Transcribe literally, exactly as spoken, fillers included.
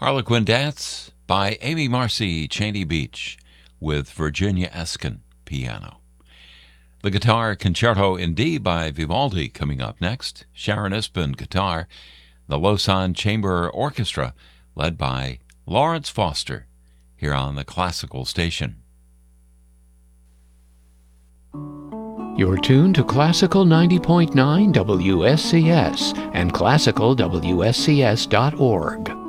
Harlequin Dance by Amy Marcy Cheney Beach with Virginia Eskin piano. The Guitar Concerto in D by Vivaldi coming up next. Sharon Espen guitar. The Lausanne Chamber Orchestra led by Lawrence Foster here on the Classical Station. You're tuned to Classical ninety point nine W S C S and classical W S C S dot org.